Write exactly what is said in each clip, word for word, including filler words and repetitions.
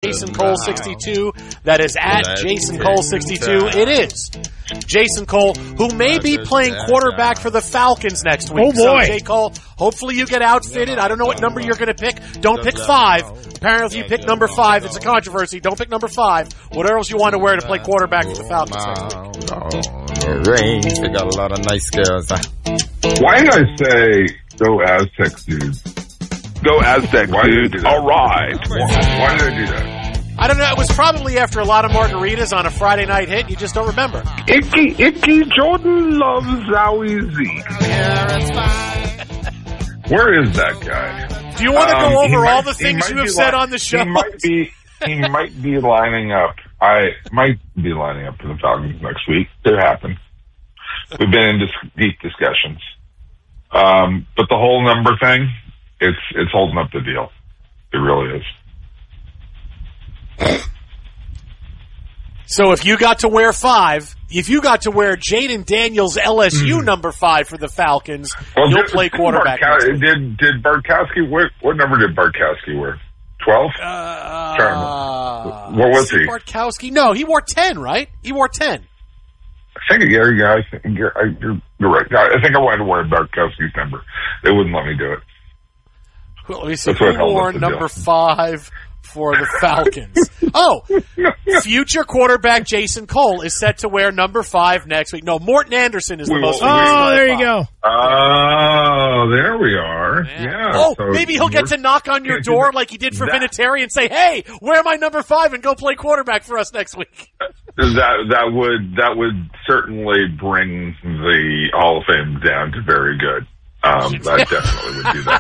Jason Cole sixty-two. That is at Jason Cole sixty-two. It is Jason Cole, who may be playing quarterback for the Falcons next week. Oh, boy. So, J. Cole, hopefully you get outfitted. I don't know what number you're going to pick. Don't pick five. Apparently, if you pick number five, it's a controversy. Don't pick number five. What else you want to wear to play quarterback for the Falcons next week? Oh, range. They got a lot of nice girls. Why did I say go Aztecs, dude? Go Aztecs, Why did I do that? All right. Why, why did I do that? I don't know. It was probably after a lot of margaritas on a Friday night hit. You just don't remember. Icky, Icky Jordan loves Zowie Z. Where is that guy? Do you want to Um, go he over might- all the he things might you have be said li- on the show? He might be. He might be lining up. I might be lining up for the Falcons next week. Could happen. We've been in dis- deep discussions, um, but the whole number thing, it's it's holding up the deal. It really is. So if you got to wear five, if you got to wear Jaden Daniels L S U mm. number five for the Falcons, well, you'll did, play quarterback. Bartkowski, did did Bartkowski what, what number did Bartkowski wear? Twelve? Uh, what was he? Bartkowski? No, he wore ten, right? He wore ten. I think yeah, yeah, I think you're, you're, you're right. I think I wanted to wear Bartkowski's number. They wouldn't let me do it. Well, let me see. Who wore number deal. five for the Falcons? Oh, future quarterback Jason Cole is set to wear number five next week. No, Morton Anderson is the we, most. Oh, there you go. Oh, there we are. Yeah. yeah oh, so maybe he'll get to knock on your door like he did for that, Vinatieri and say, "Hey, wear my number five and go play quarterback for us next week." That that would that would certainly bring the Hall of Fame down to very good. Um, I definitely would do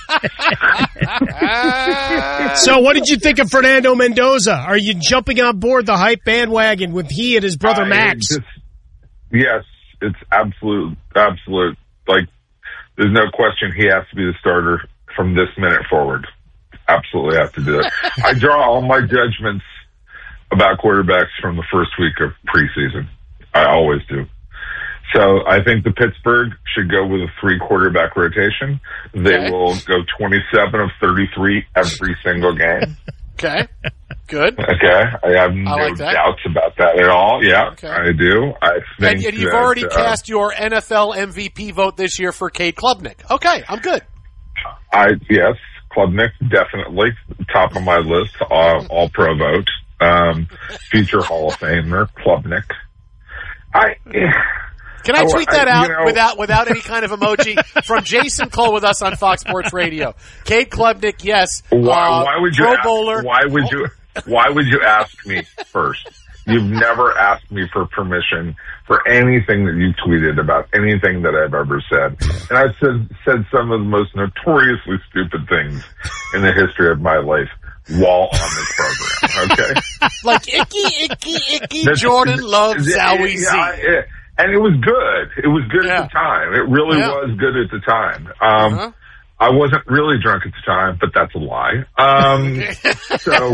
that. So what did you think of Fernando Mendoza? Are you jumping on board the hype bandwagon with he and his brother Max? Just, yes, it's absolute, absolute. Like, there's no question he has to be the starter from this minute forward. Absolutely have to do it. I draw all my judgments about quarterbacks from the first week of preseason. I always do. So I think the Pittsburgh should go with a three quarterback rotation. They okay. will go twenty-seven of thirty-three every single game. Okay. Good. Okay. I have no I like doubts about that at all. Yeah, okay. I do. I think and, and you've that, already uh, cast your N F L M V P vote this year for Cade Klubnik. Okay, I'm good. I yes, Klubnik definitely top of my list. All, all pro vote. Um, future Hall of Famer Klubnik. I. Can I tweet that out you know, without without any kind of emoji from Jason Cole with us on Fox Sports Radio? Cade Klubnik, yes. Why, uh, why would you? Pro ask, Bowler. Why would you? Why would you ask me first? You've never asked me for permission for anything that you tweeted about anything that I've ever said, and I've said said some of the most notoriously stupid things in the history of my life while on this program. Okay, like icky, icky, icky. Jordan loves Zowie Z. Yeah, yeah. And it was good. It was good yeah. at the time. It really yeah. was good at the time. Um, uh-huh. I wasn't really drunk at the time, but that's a lie. Um, so.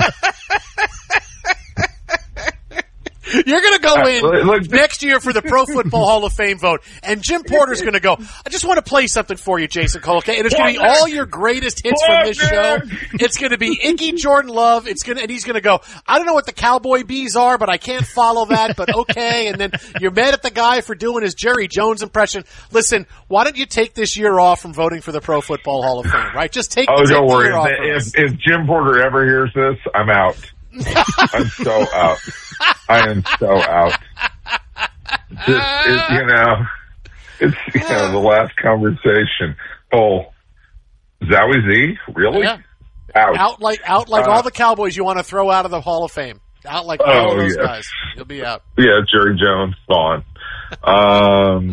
You're going to go in uh, look, next year for the Pro Football Hall of Fame vote, and Jim Porter's going to go, I just want to play something for you, Jason Cole, okay? And it's going to be all your greatest hits from this show. It's going to be Icky Jordan Love. It's going to, and he's going to go, I don't know what the Cowboy Bees are, but I can't follow that, but okay. And then you're mad at the guy for doing his Jerry Jones impression. Listen, why don't you take this year off from voting for the Pro Football Hall of Fame, right? Just take, oh, take don't the worry. year off. If, if Jim Porter ever hears this, I'm out. I'm so out. I am so out. Just, it, you know, it's, you know, the last conversation. Oh, Zowie Z? Really? Yeah. Out. Out like, out like uh, all the Cowboys you want to throw out of the Hall of Fame. Out like all oh, of those yes. guys. You'll be out. Yeah, Jerry Jones, gone. Um,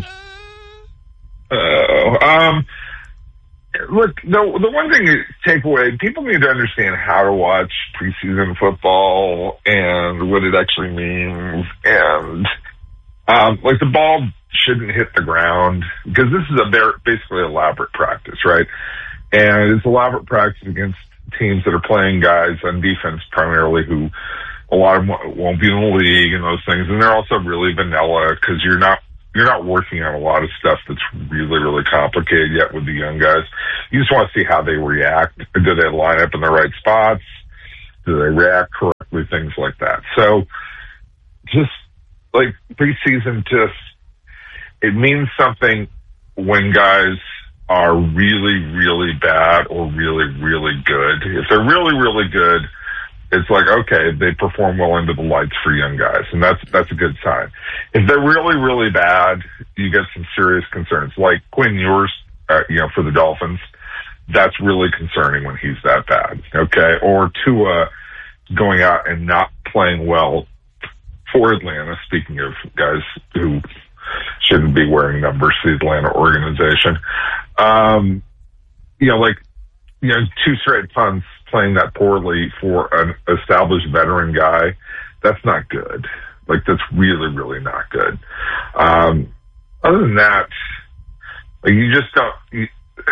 uh, um, Look, the the one thing to take away, people need to understand how to watch preseason football and what it actually means. And, um, like, the ball shouldn't hit the ground because this is a very, basically elaborate practice, right? And it's elaborate practice against teams that are playing guys on defense primarily who a lot of them won't be in the league and those things. And they're also really vanilla because you're not You're not working on a lot of stuff that's really, really complicated yet with the young guys. You just want to see how they react. Do they line up in the right spots? Do they react correctly? with things like that. So just like preseason, just it means something when guys are really, really bad or really, really good. If they're really, really good, it's like, okay, they perform well into the lights for young guys, and that's that's a good sign. If they're really, really bad, you get some serious concerns. Like Quinn Ewers, uh, you know, for the Dolphins, that's really concerning when he's that bad, okay? Or Tua going out and not playing well for Atlanta, speaking of guys who shouldn't be wearing numbers for the Atlanta organization. Um, you know, like, you know, two straight punts playing that poorly for an established veteran guy, that's not good. Like, that's really, really not good. Um, other than that, like, you just don't... You,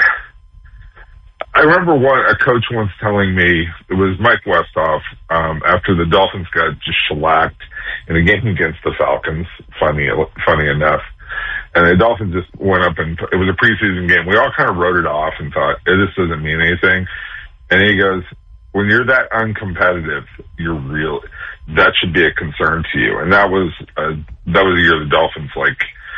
I remember one, a coach once telling me, it was Mike Westhoff, um, after the Dolphins got just shellacked in a game against the Falcons, funny, funny enough. And the Dolphins just went up and, it was a preseason game. We all kind of wrote it off and thought, hey, this doesn't mean anything. And he goes, when you're that uncompetitive, you're real, that should be a concern to you. And that was, uh, that was the year the Dolphins, like,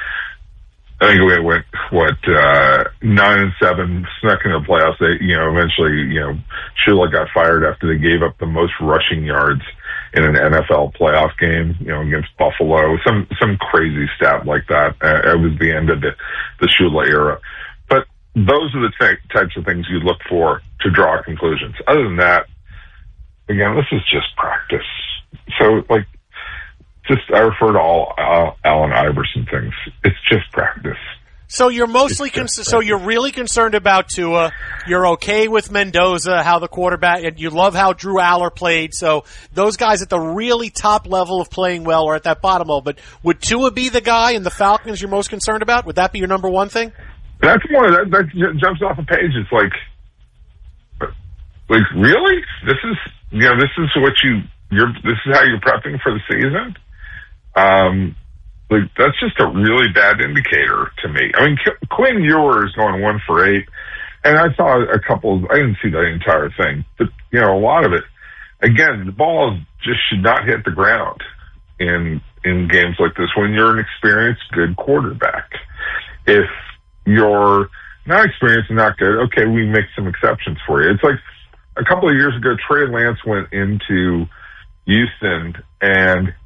I think we went, what, uh, nine and seven, snuck into the playoffs. They, you know, eventually, you know, Shula got fired after they gave up the most rushing yards in an N F L playoff game, you know, against Buffalo. Some, some crazy stat like that. Uh, it was the end of the, the Shula era. But those are the t- types of things you look for to draw conclusions. Other than that, again, this is just practice. So, like, just, I refer to all uh, Allen Iverson things. It's just practice. So you're mostly, con- so you're really concerned about Tua. You're okay with Mendoza, how the quarterback, and you love how Drew Aller played. So those guys at the really top level of playing well are at that bottom level. But would Tua be the guy in the Falcons you're most concerned about? Would that be your number one thing? That's one that, that jumps off the page. It's like, like really? This is, you know, this is what you, you're, this is how you're prepping for the season? Um, like, that's just a really bad indicator to me. I mean, Qu- Quinn Ewers going one for eight, and I saw a couple of, I didn't see the entire thing, but, you know, a lot of it, again, the ball just should not hit the ground in, in games like this when you're an experienced, good quarterback. If you're not experienced and not good, okay, we make some exceptions for you. It's like a couple of years ago, Trey Lance went into Houston, and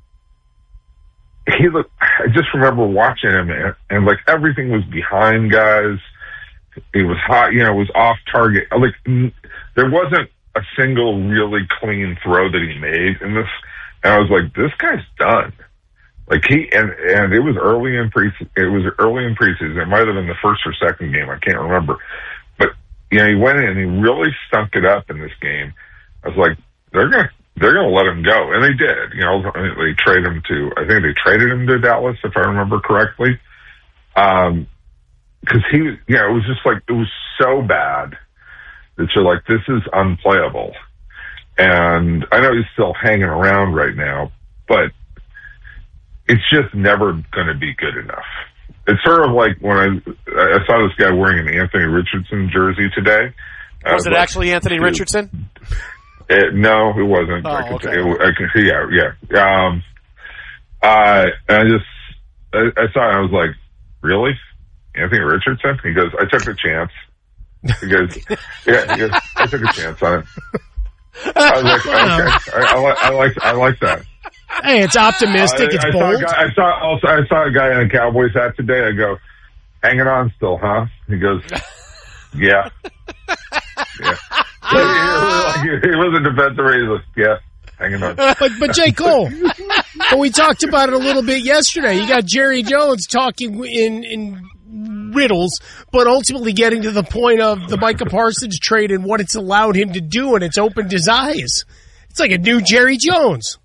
he looked, I just remember watching him, and, and like everything was behind guys. It was hot, you know, it was off target. Like, n- there wasn't a single really clean throw that he made in this. And I was like, this guy's done. Like he, and, and it was early in pre, it was early in preseason. It might have been the first or second game. I can't remember. But, you know, he went in and he really stunk it up in this game. I was like, they're going to, They're going to let him go, and they did. You know, they traded him to, I think they traded him to Dallas, if I remember correctly. Um, cause he, you know, it was just like, it was so bad that you're like, this is unplayable. And I know he's still hanging around right now, but it's just never going to be good enough. It's sort of like when I, I saw this guy wearing an Anthony Richardson jersey today. Was it like, actually Anthony Richardson? It, no, it wasn't. Oh, I can, okay. it, I can see, yeah, yeah. Um, uh, and I just, I, I saw it and I was like, really? Anthony Richardson? He goes, I took a chance. He goes, yeah, he goes, I took a chance on it. I was like, okay, I, I, like, I like, I like that. Hey, it's optimistic. Uh, it's I bold. Saw a guy, I saw, also, I saw a guy in a Cowboys hat today. I go, hanging on still, huh? He goes, yeah. Yeah. He, he was a defensive race. Like, yeah, hanging on. But, but J. Cole, but we talked about it a little bit yesterday. You got Jerry Jones talking in, in riddles, but ultimately getting to the point of the Micah Parsons trade and what it's allowed him to do, and it's opened his eyes. It's like a new Jerry Jones.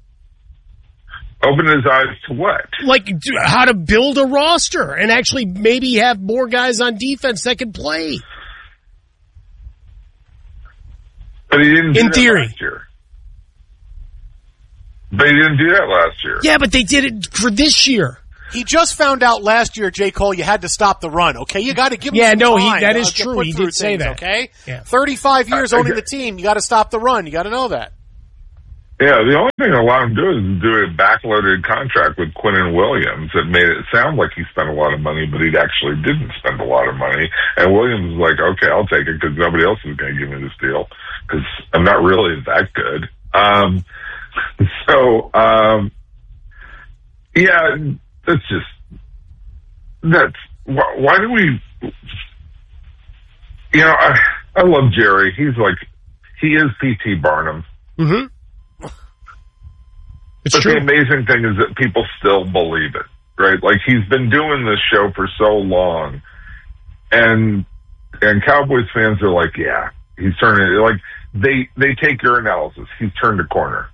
Open his eyes to what? Like how to build a roster and actually maybe have more guys on defense that can play. But he didn't do in that theory. last year. But he didn't do that last year. Yeah, but they did it for this year. He just found out last year, J. Cole, you had to stop the run, okay? You got to give him yeah, some no, time. he, that uh, is true. He did say things, that. Okay? Yeah. thirty-five years Uh, owning okay. the team, you got to stop the run. You got to know that. Yeah, the only thing I allowed him to do is do a backloaded contract with Quinnen Williams that made it sound like he spent a lot of money, but he actually didn't spend a lot of money. And Williams was like, okay, I'll take it because nobody else is going to give me this deal because I'm not really that good. Um, so, um, yeah, that's just, that's, why, why do we, you know, I, I love Jerry. He's like, he is P T Barnum. Mm-hmm. It's but true. The amazing thing is that people still believe it, right? Like, he's been doing this show for so long, and and Cowboys fans are like, yeah, he's turning, like, they, they take your analysis. He's turned a corner.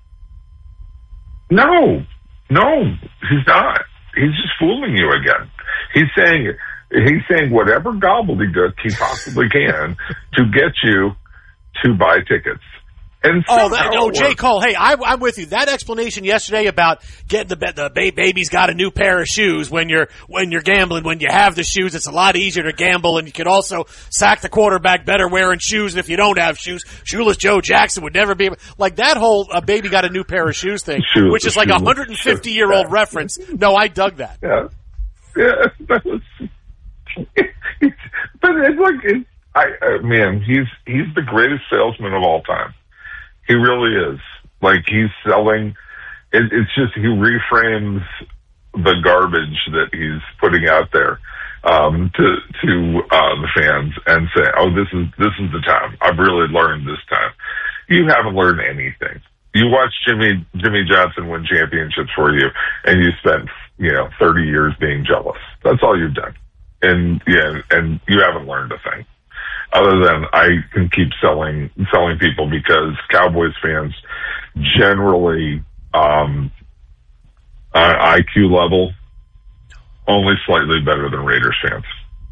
No, no, he's not. He's just fooling you again. He's saying, he's saying whatever gobbledygook he possibly can to get you to buy tickets. And oh, that, no, J. Cole, hey, I, I'm with you. That explanation yesterday about getting the, the baby's got a new pair of shoes when you're, when you're gambling, when you have the shoes, it's a lot easier to gamble, and you can also sack the quarterback better wearing shoes. And if you don't have shoes, shoeless Joe Jackson would never be able, like that whole uh, baby got a new pair of shoes thing, Shoe, which is like a one hundred fifty year old reference. No, I dug that. Yeah. Yeah. That was, but it's like, it, I, uh, man, he's, he's the greatest salesman of all time. He really is. Like, he's selling, it, it's just, he reframes the garbage that he's putting out there, um, to, to, uh, the fans and say, oh, this is, this is the time. I've really learned this time. You haven't learned anything. You watched Jimmy, Jimmy Johnson win championships for you, and you spent, you know, thirty years being jealous. That's all you've done. And, yeah, and you haven't learned a thing. Other than I can keep selling selling people because Cowboys fans generally, um, uh, I Q level, only slightly better than Raiders fans.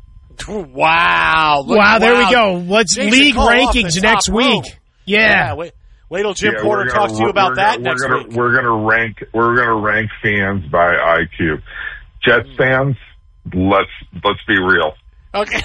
Wow! Look, wow, there wow. we go. Let's Jason league Cole rankings next week. Row. Yeah. yeah wait, wait till Jim yeah, Porter gonna, talks to you about that gonna, next we're gonna, week. We're gonna rank. We're gonna rank fans by I Q. Jets fans, let's let's be real. Okay.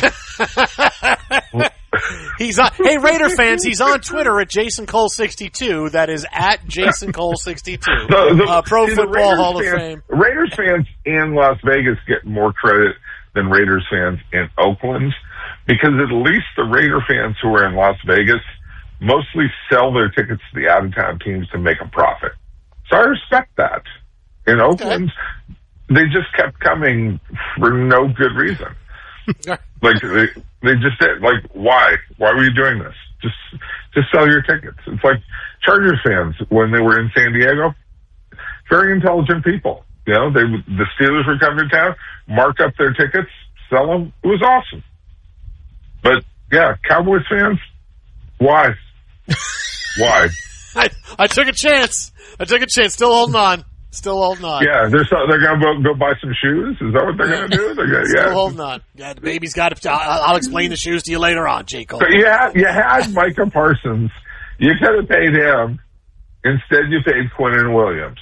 He's on. Hey, Raider fans, he's on Twitter at Jason Cole sixty-two. That is at Jason Cole sixty-two. The, the, uh, Pro see, Football Hall fans, of Fame. Raiders fans in Las Vegas get more credit than Raiders fans in Oakland because at least the Raider fans who are in Las Vegas mostly sell their tickets to the out-of-town teams to make a profit. So I respect that. In Oakland, okay. They just kept coming for no good reason. Like they, they just did. Like, why? Why were you doing this? Just, just sell your tickets. It's like Chargers fans when they were in San Diego. Very intelligent people. You know, they the Steelers were coming to town, mark up their tickets, sell them. It was awesome. But yeah, Cowboys fans, why? Why? I, I took a chance. I took a chance. Still holding on. Still holding on. Yeah, they're so, they're gonna go, go buy some shoes. Is that what they're gonna do? They're gonna, Still yeah. holding on. Yeah, the baby's got to. I'll, I'll explain the shoes to you later on, J. Cole. But you had you had Micah Parsons. You could have paid him. Instead, you paid Quinnen Williams.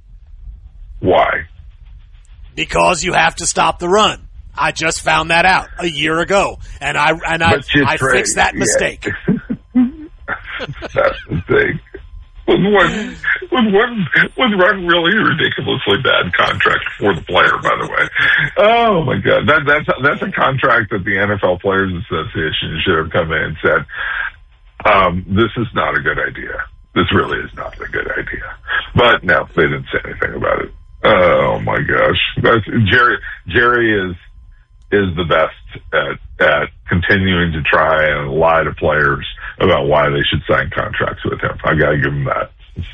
Why? Because you have to stop the run. I just found that out a year ago, and I and I I trade, fixed that mistake. Yeah. That mistake. With one, with one, with one really ridiculously bad contract for the player, by the way. Oh my God, that that's that's a contract that the N F L Players Association should have come in and said, um, "This is not a good idea. This really is not a good idea." But no, they didn't say anything about it. Oh my gosh, that's, Jerry Jerry is is the best at at continuing to try and lie to players about why they should sign contracts with him. I gotta give him that.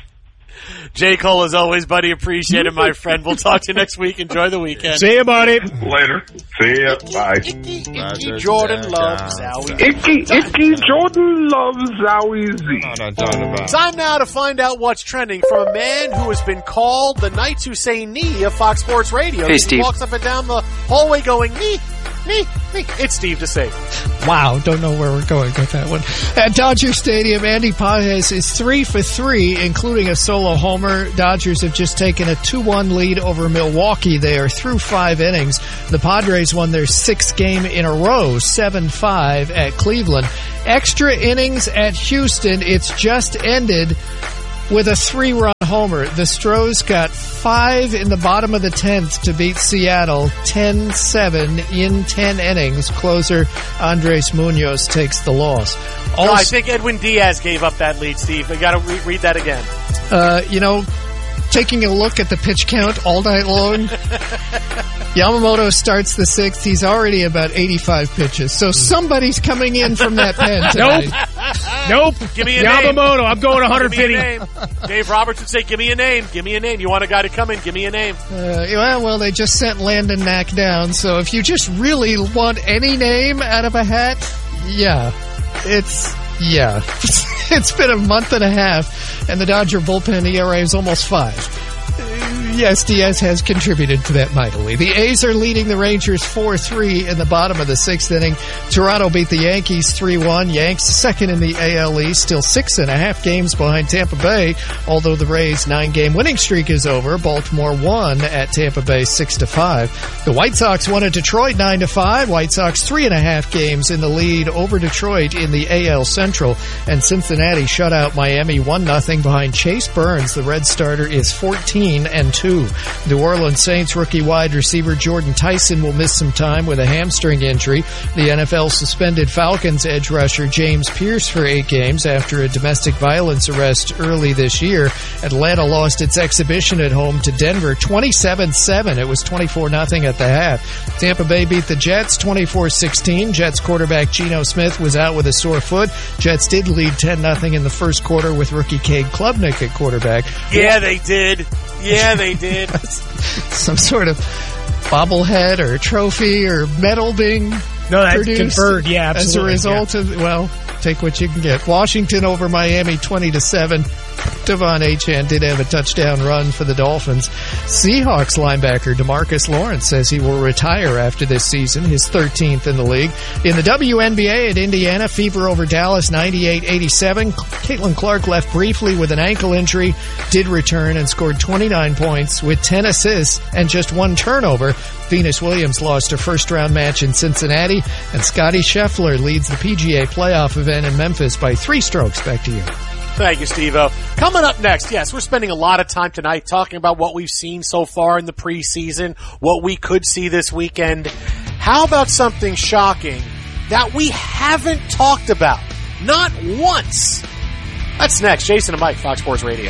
J. Cole, as always, buddy, appreciate it, my friend. We'll talk to you next week. Enjoy the weekend. See you, buddy. Later. See ya. Bye. Icky, Icky Jordan loves Zowie. Icky, Icky Jordan loves Zowie Z. Time now to find out what's trending from a man who has been called the Knights Who Say Knee of Fox Sports Radio. Hey, he Steve. walks up and down the hallway going, knee, knee, knee. It's Steve DeSafe. Wow, don't know where we're going with that one. At Dodger Stadium, Andy Pages is three for three, including a solo homer. Dodgers have just taken a two one lead over Milwaukee there through five innings. The Padres won their sixth game in a row, seven five at Cleveland. Extra innings at Houston. It's just ended. with a three-run homer. The Stros got five in the bottom of the tenth to beat Seattle ten seven in ten innings. Closer Andres Munoz takes the loss. Also, no, I think Edwin Diaz gave up that lead, Steve. I got to re- read that again. Uh, you know, taking a look at the pitch count all night long, Yamamoto starts the sixth. He's already about eighty-five pitches. So somebody's coming in from that pen tonight. Nope. Nope. Give me a Yamamoto, name. I'm going one hundred fifty. Give me a name. Dave Roberts would say, give me a name. Give me a name. You want a guy to come in? Give me a name. Uh, well, well, they just sent Landon Knack down. So if you just really want any name out of a hat, yeah. It's, yeah. It's been a month and a half, and the Dodger bullpen E R A is almost five. Yes, Diaz has contributed to that mightily. The A's are leading the Rangers four three in the bottom of the sixth inning. Toronto beat the Yankees three one. Yanks second in the A L East, still six and a half games behind Tampa Bay, although the Rays' nine-game winning streak is over. Baltimore won at Tampa Bay six to five. The White Sox won at Detroit nine to five. White Sox three and a half games in the lead over Detroit in the A L Central. And Cincinnati shut out Miami one nothing behind Chase Burns. The Red starter is fourteen and two. New Orleans Saints rookie wide receiver Jordan Tyson will miss some time with a hamstring injury. The N F L suspended Falcons edge rusher James Pierce for eight games after a domestic violence arrest early this year. Atlanta lost its exhibition at home to Denver twenty-seven seven. It was twenty-four nothing at the half. Tampa Bay beat the Jets twenty-four sixteen. Jets quarterback Geno Smith was out with a sore foot. Jets did lead ten nothing in the first quarter with rookie Cade Klubnik at quarterback. Yeah, they did. Yeah, they did. Some sort of bobblehead or trophy or medal being No, that's produced conferred. Yeah, absolutely. as a result yeah. of, well, take what you can get. Washington over Miami twenty to seven. Devon Achane did have a touchdown run for the Dolphins. Seahawks linebacker DeMarcus Lawrence says he will retire after this season, his thirteenth in the league. In the W N B A at Indiana, Fever over Dallas ninety-eight eighty-seven. Caitlin Clark left briefly with an ankle injury, did return and scored twenty-nine points with ten assists and just one turnover. Venus Williams lost her first-round match in Cincinnati, and Scottie Scheffler leads the P G A playoff event in Memphis by three strokes. Back to you. Thank you, Steve-O. Coming up next, yes, we're spending a lot of time tonight talking about what we've seen so far in the preseason, what we could see this weekend. How about something shocking that we haven't talked about? Not once. That's next. Jason and Mike, Fox Sports Radio.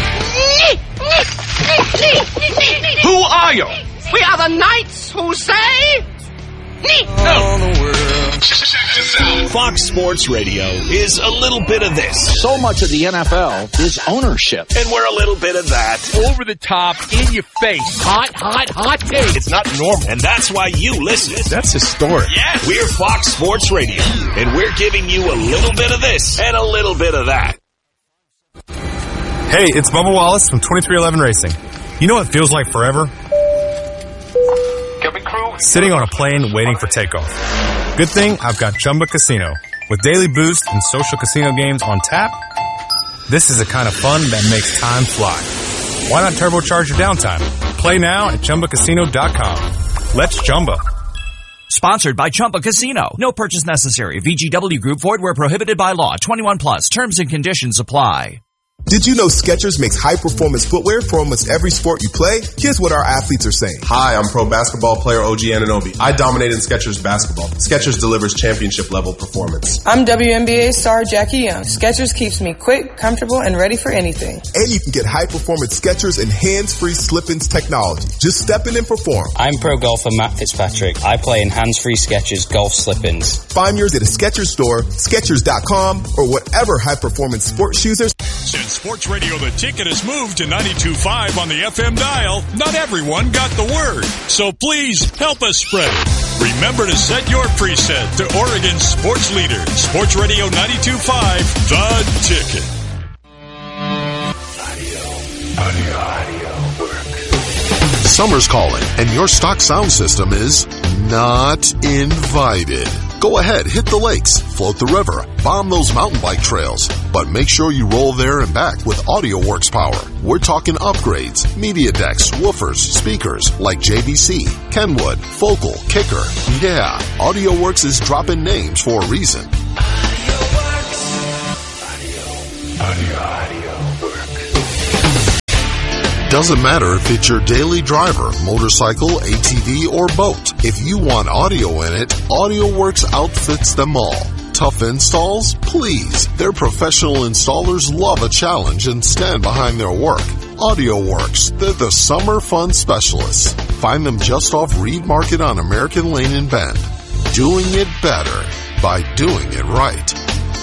Who are you? We are the Knights who say... Fox Sports Radio is a little bit of this. So much of the N F L is ownership. And we're a little bit of that. Over the top, in your face. Hot, hot, hot take. It's not normal. And that's why you listen. That's historic. Yeah. We're Fox Sports Radio. And we're giving you a little bit of this and a little bit of that. Hey, it's Bubba Wallace from twenty-three eleven Racing. You know what feels like forever? Sitting on a plane waiting for takeoff. Good thing I've got Chumba Casino. With daily boost and social casino games on tap, this is the kind of fun that makes time fly. Why not turbocharge your downtime? Play now at Chumba Casino dot com. Let's Chumba. Sponsored by Chumba Casino. No purchase necessary. V G W Group. Void where prohibited by law. twenty-one plus. Terms and conditions apply. Did you know Skechers makes high-performance footwear for almost every sport you play? Here's what our athletes are saying. Hi, I'm pro basketball player O G Anunoby. I dominate in Skechers basketball. Skechers delivers championship-level performance. I'm W N B A star Jackie Young. Skechers keeps me quick, comfortable, and ready for anything. And you can get high-performance Skechers and hands-free slip-ins technology. Just step in and perform. I'm pro golfer Matt Fitzpatrick. I play in hands-free Skechers golf slip-ins. Find yours at a Skechers store, Skechers dot com, or whatever high-performance sports shoes are. Since Sports Radio The Ticket has moved to ninety-two point five on the F M dial, not everyone got the word. So please help us spread it. Remember to set your preset to Oregon's sports leader, Sports Radio ninety-two point five, The Ticket. Audio, audio, audio work. Summer's calling, and your stock sound system is not invited. Go ahead, hit the lakes, float the river, bomb those mountain bike trails, but make sure you roll there and back with AudioWorks power. We're talking upgrades, media decks, woofers, speakers like J V C, Kenwood, Focal, Kicker. Yeah, AudioWorks is dropping names for a reason. Audio, audio, audio work. doesn't matter if it's your daily driver, motorcycle, A T V, or boat. If you want audio in it, AudioWorks outfits them all. Tough installs? Please. Their professional installers love a challenge and stand behind their work. AudioWorks, they're the summer fun specialists. Find them just off Reed Market on American Lane in Bend. Doing it better by doing it right.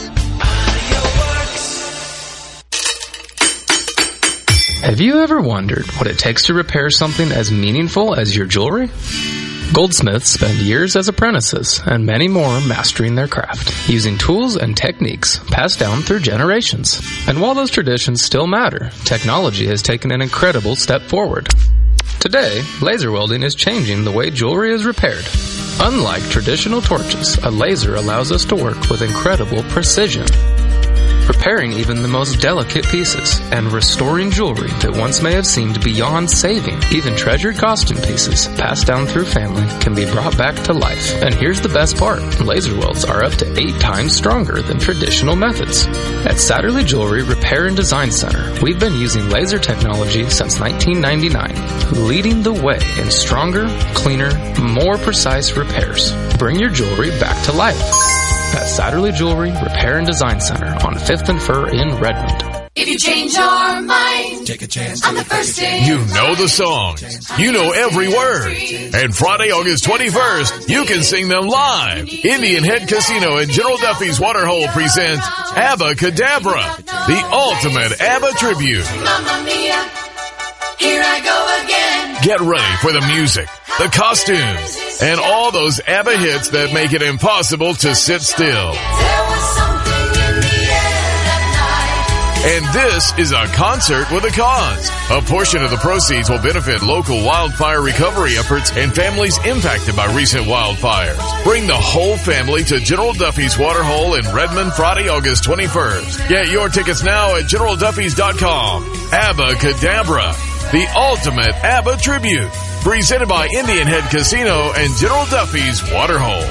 Have you ever wondered what it takes to repair something as meaningful as your jewelry? Goldsmiths spend years as apprentices and many more mastering their craft, using tools and techniques passed down through generations. And while those traditions still matter, technology has taken an incredible step forward. Today, laser welding is changing the way jewelry is repaired. Unlike traditional torches, a laser allows us to work with incredible precision, repairing even the most delicate pieces and restoring jewelry that once may have seemed beyond saving. Even treasured costume pieces passed down through family can be brought back to life. And here's the best part. Laser welds are up to eight times stronger than traditional methods. At Satterley Jewelry Repair and Design Center, we've been using laser technology since nineteen ninety-nine, leading the way in stronger, cleaner, more precise repairs. Bring your jewelry back to life at Satterley Jewelry Repair and Design Center on fifth and Fur in Redmond. If you change your mind, take a chance on the first day. You know the songs. You know every word. And Friday, August twenty-first, you can sing them live. Indian Head Casino and General Duffy's Waterhole present ABBA Cadabra, the ultimate ABBA tribute. Mamma mia, here I go again. Get ready for the music, the costumes, and all those ABBA hits that make it impossible to sit still. And this is a concert with a cause. A portion of the proceeds will benefit local wildfire recovery efforts and families impacted by recent wildfires. Bring the whole family to General Duffy's Waterhole in Redmond Friday, August twenty-first. Get your tickets now at general duffys dot com. ABBA Cadabra, the ultimate ABBA tribute. Presented by Indian Head Casino and General Duffy's Waterhole.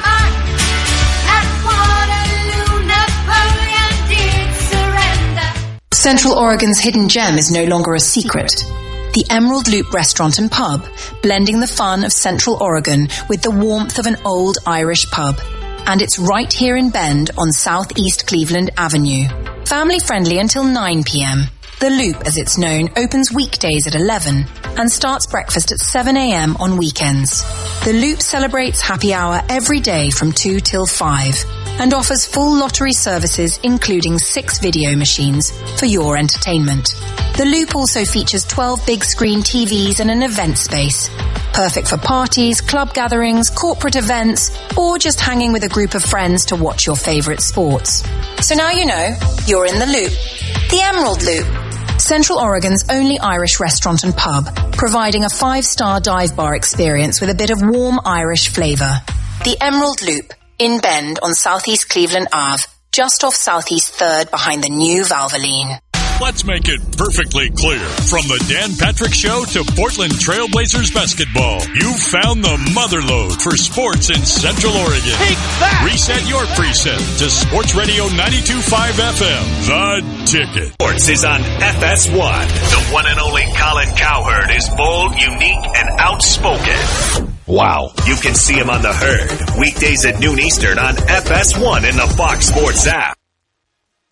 Central Oregon's hidden gem is no longer a secret. The Emerald Loop Restaurant and Pub, blending the fun of Central Oregon with the warmth of an old Irish pub. And it's right here in Bend on Southeast Cleveland Avenue. Family friendly until nine p.m. The Loop, as it's known, opens weekdays at eleven and starts breakfast at seven a.m. on weekends. The Loop celebrates happy hour every day from two till five and offers full lottery services including six video machines for your entertainment. The Loop also features twelve big screen T Vs and an event space, perfect for parties, club gatherings, corporate events, or just hanging with a group of friends to watch your favorite sports. So now you know, you're in the Loop. The Emerald Loop. Central Oregon's only Irish restaurant and pub, providing a five-star dive bar experience with a bit of warm Irish flavor. The Emerald Loop, in Bend on Southeast Cleveland Ave, just off Southeast third behind the new Valvoline. Let's make it perfectly clear. From the Dan Patrick Show to Portland Trailblazers basketball, you've found the motherlode for sports in Central Oregon. Take that! Reset your preset to Sports Radio ninety-two point five F M, The Ticket. Sports is on F S one. The one and only Colin Cowherd is bold, unique, and outspoken. Wow. You can see him on The Herd, weekdays at noon Eastern on F S one and the Fox Sports app.